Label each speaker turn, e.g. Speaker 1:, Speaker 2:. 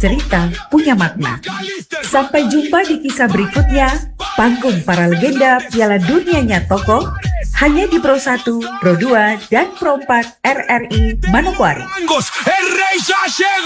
Speaker 1: cerita punya makna. Sampai jumpa di kisah berikutnya, panggung para legenda Piala Dunianya Tokoh, hanya di Pro 1, Pro 2, dan Pro 4 RRI Manokwari.